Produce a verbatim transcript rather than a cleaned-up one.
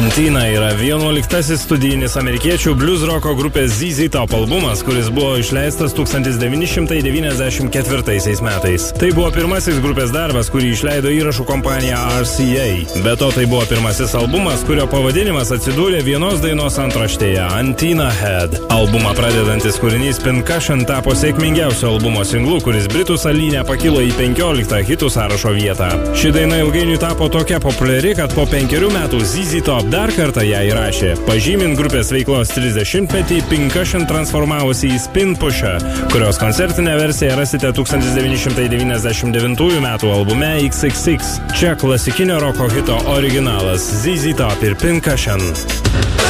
Antina yra vienuoliktasis studijinis amerikiečių blues roko grupės Z Z Top albumas, kuris buvo išleistas tūkstantis devyni šimtai devyniasdešimt ketvirtaisiais metais. Tai buvo pirmasis grupės darbas, kurį išleido įrašų kompanija R C A. Be to, tai buvo pirmasis albumas, kurio pavadinimas atsidūrė vienos dainos antraštėje – Antina Head. Albumą pradedantis kūrinys Pincushion tapo sėkmingiausio albumo singlu, kuris Britų salyne pakilo į penkioliktą hitų sąrašo vietą. Ši daina ilgainiui tapo tokia populiari, kad po penkerių metų Z Z Top dar kartą ją įrašė. Pažymint grupės veiklos trisdešimtmetį, Pincushion transformavosi į Spin Pusher, kurios koncertinę versiją rasite tūkstantis devyni šimtai devyniasdešimt devintųjų metų albume X X X. Čia klasikinio roko hito originalas Z Z Top ir Pincushion.